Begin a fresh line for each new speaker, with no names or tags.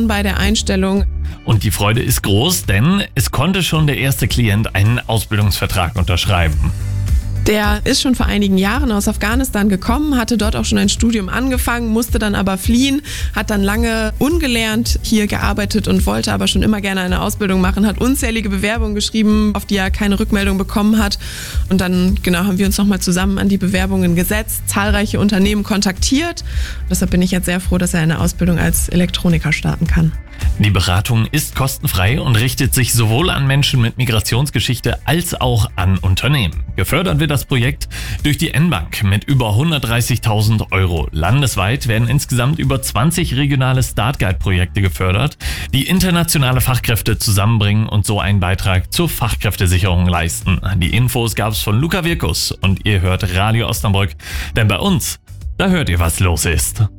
schon bei der Einstellung.
Und die Freude ist groß, denn es konnte schon der erste Klient einen Ausbildungsvertrag unterschreiben.
Der ist schon vor einigen Jahren aus Afghanistan gekommen, hatte dort auch schon ein Studium angefangen, musste dann aber fliehen, hat dann lange ungelernt hier gearbeitet und wollte aber schon immer gerne eine Ausbildung machen, hat unzählige Bewerbungen geschrieben, auf die er keine Rückmeldung bekommen hat. Und dann haben wir uns nochmal zusammen an die Bewerbungen gesetzt, zahlreiche Unternehmen kontaktiert. Deshalb bin ich jetzt sehr froh, dass er eine Ausbildung als Elektroniker starten kann.
Die Beratung ist kostenfrei und richtet sich sowohl an Menschen mit Migrationsgeschichte als auch an Unternehmen. Gefördert wird das Projekt durch die N-Bank mit über 130.000 Euro. Landesweit werden insgesamt über 20 regionale Start-Guide-Projekte gefördert, die internationale Fachkräfte zusammenbringen und so einen Beitrag zur Fachkräftesicherung leisten. Die Infos gab es von Luca Wirkus und ihr hört Radio Osnabrück, denn bei uns, da hört ihr, was los ist.